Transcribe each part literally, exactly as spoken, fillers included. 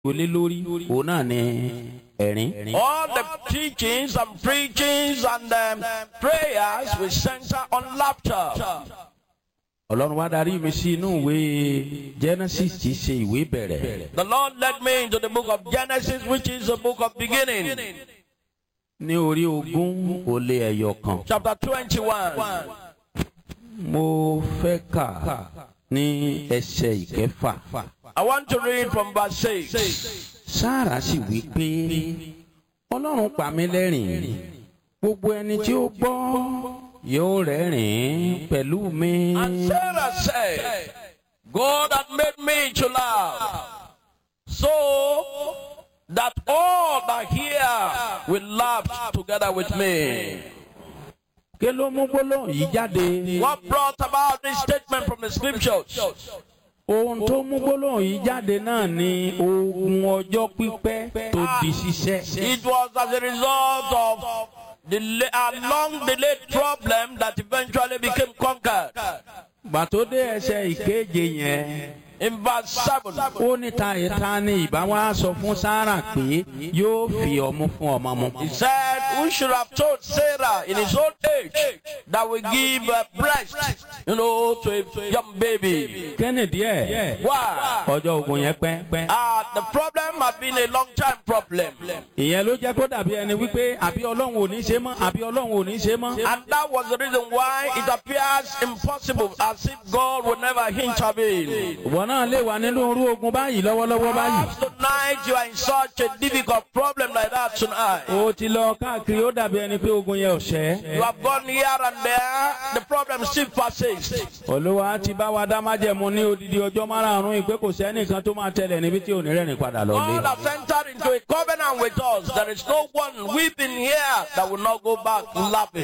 olé lórí òun náà ni ẹ̀rín. All the teachings and preachings and um, prayers will center on laughter. Ọlọ́run wá darí mi sí inú ìwé Genesis tí í ṣe ìwé bẹ̀rẹ̀. The Lord led me into the book of Genesis, which is the book of beginning. Ní orí ogún ó lé ẹyọ kan. Chapter twenty-one. Mo fẹ́ kà ní ẹsẹ̀ ìkẹfà. I want to read from verse six. Sára sì wí pé Ọlọ́run pa mí lẹ́rìn, gbogbo ẹni tí ó gbọ́ yóò rẹ́rìn pẹ̀lú mi. And Sarah said, God had made me to laugh, so that all that hear will laugh together with me. Kí ló mú gbólóhùn yìí jáde? What brought about this statement from the scriptures? Ohun tó mú gbólóhùn yìí jáde náà ni ogun ọjọ́ pípẹ́ tó di ṣiṣẹ́. It was as a result of the a long delayed problem that eventually became conquered. Gbà tó dé ẹsẹ̀ ìkeje yẹn. In verse seven, ó ní ta ìta ni ìbá wa sọ fún Sára pé yóò fi ọmú fún ọmọ mu. he said, who should have told Sarah in his old age that we give a breast, you know, to a young baby? Kennedy ẹ̀. Why? Ọjọ́ ogun yẹn pẹ́. Uh, the problem had been a long time problem. Ìyẹn ló jẹ́ kó dàbí ẹni wípé àbí Ọlọ́run ò ní ṣe mọ́, àbí Ọlọ́run ò ní ṣe mọ́. And that was the reason why it appears impossible, as if God would never intervene. Ìwọ náà lè wà nínú orú ogun báyìí lọ́wọ́lọ́wọ́ báyìí. Perhaps tonight you are in such a difficult problem like that tonight. O ti lọ káàkiri ó dàbí ẹni pé ogun yẹn ò ṣẹ́. You have gone here and there, the problem still persists. Olúwa ti bá wa dá májẹ̀mú ní odidi ọjọ́ márààrún ìpé kò sẹ́nìkan tó máa tẹ̀lé níbi tí ò ní rẹ́rìn padà lọ lé. God has entered into a covenant with us. There is no one weeping here that will not go back laughing.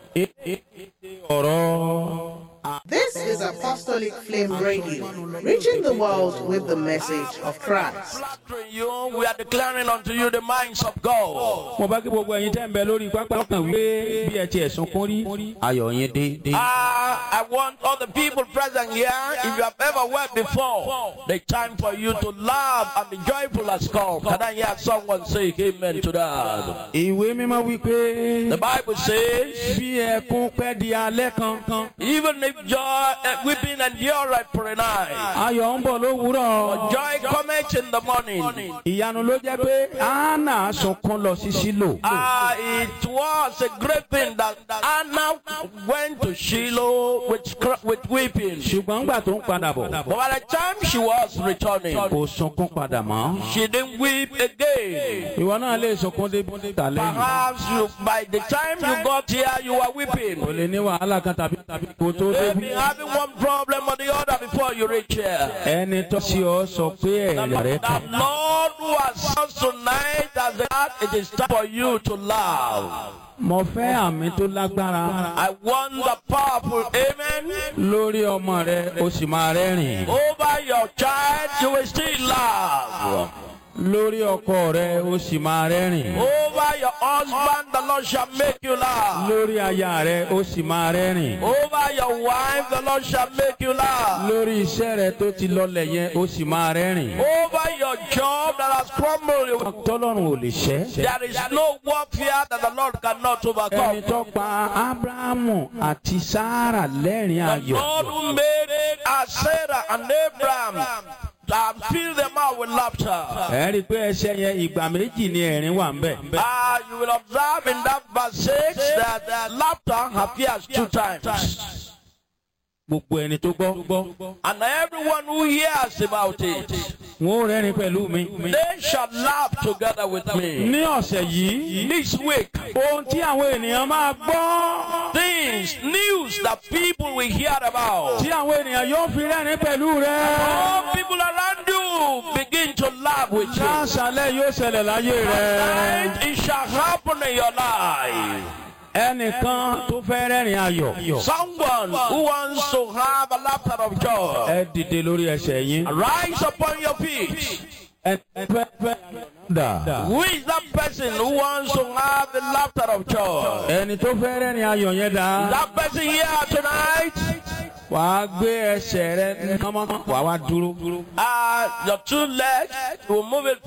Ọ̀rọ̀. This is Apostolic Flame Radio, reaching the world with the message of Christ. Flattering you, we are declaring unto you the minds of God. Mo bá kí gbogbo ẹ̀yin tẹ́ ń bẹ lórí pápá ọkàn wípé bí ẹ ti ẹ̀sùn kún rí ayọ̀ yín dé. Ah, I want all the people present here, if you have ever wept before, the time for you to laugh and be joyful has come. Can I hear someone say amen to that? Ìwé mímọ́ wípé The Bible says, bí ẹkún pẹ́ di alẹ́ kankan. even if joy, uh, weeping endure for a night, Ayọ̀ ń bọ̀ lówùúrọ̀. joy cometh in the morning. Ìyanu ló jẹ́ pé Hánà sunkún lọ sí Ṣílò. Ah, it was a great thing that Anna went to Shiloh with, cr- with weeping. Ṣùgbọ́n ńgbà tó ń padà bọ̀, But by the time she was returning, kò sunkún padà mọ́. she didn't weep again. Ìwọ náà lè sunkún dé tà lẹ́yìn. Perhaps you, by the time you got here, you were weeping. O lè ní wàhálà kan tàbí tàbí kò tó You've been débi. having one problem or the other before you reach here. Ẹni tó sí ọ sọ pé ẹ̀rẹ̀ rẹ̀ The kàn. Lord who has said tonight as that it is time for you to laugh. Mo fẹ́ àmì tó lágbára I want the powerful amen. lórí ọmọ rẹ, o sì máa rẹ́rìn. Over your child, you will still laugh. Lórí ọkọ rẹ, o sì máa rẹ́rìn. Over your husband, the Lord shall make you laugh. Lórí aya rẹ, o sì máa rẹ́rìn. Over your wife, the Lord shall make you laugh. Lórí iṣẹ́ rẹ tó ti lọlẹ̀ yẹn, o sì máa rẹ́rìn. Over your job that has crumbled, Tọ́lọ́run ò lè ṣẹ́. there is no warfare that the Lord cannot overcome. Ẹni tó pa Ábúráhámù àti Sáárà lẹ́rìn The ayọ̀. Lord who made as Sarah and Abraham and fill them out with laughter. Ẹ rí i pé ẹsẹ̀ yẹn ìgbà méjì ni ẹ̀rín wà ń bẹ̀. Ah, you will observe in that verse six that uh, laughter appears two times. Gbogbo ẹni tó gbọ́. And everyone who hears about it, Wọ́n ó rẹ́rìn pẹ̀lú mi. they shall laugh together with me. Ní ọ̀sẹ̀ yìí, This week, ohun tí àwọn ènìyàn máa gbọ́. things, news that people will hear about. Tí àwọn ènìyàn yóò fi rẹ́rìn pẹ̀lú rẹ. All people around you begin to laugh with you. Láṣálẹ̀ yóò ṣẹlẹ̀ láyé rẹ. And it shall happen in your life. Ẹnìkan tó fẹ́ rẹ́rìn ayọ̀. Someone who wants to have a laughter of joy, Ẹ dìde lórí ẹsẹ̀ yín. rise upon your feet. Ẹ fẹ́ fẹ́ dà. Who is that person who wants to have the laughter of joy? Ẹni tó fẹ́ rẹ́rìn ayọ̀ yẹn dà. That person here tonight, Wàá gbé ẹsẹ̀ rẹ kánmọ́. Wàá wá dúró. uh, your two legs will move it